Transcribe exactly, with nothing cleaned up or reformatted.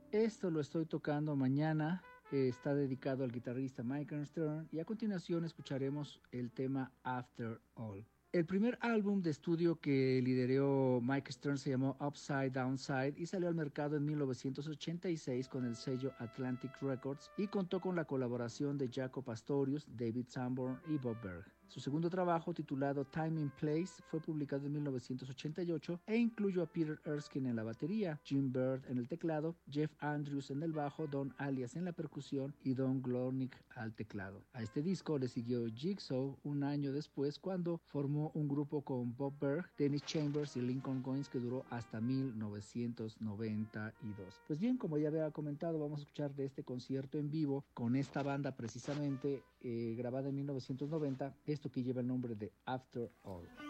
Esto lo estoy tocando mañana. Eh, está dedicado al guitarrista Michael Stern y a continuación escucharemos el tema After All. El primer álbum de estudio que lideró Mike Stern se llamó Upside Downside y salió al mercado en mil novecientos ochenta y seis con el sello Atlantic Records y contó con la colaboración de Jaco Pastorius, David Sanborn y Bob Berg. Su segundo trabajo, titulado Time and Place, fue publicado en mil novecientos ochenta y ocho e incluyó a Peter Erskine en la batería, Jim Bird en el teclado, Jeff Andrews en el bajo, Don Alias en la percusión y Don Glornick al teclado. A este disco le siguió Jigsaw un año después cuando formó un grupo con Bob Berg, Dennis Chambers y Lincoln Goins que duró hasta mil novecientos noventa y dos. Pues bien, como ya había comentado, vamos a escuchar de este concierto en vivo con esta banda precisamente eh, grabada en mil novecientos noventa, esto que lleva el nombre de After All.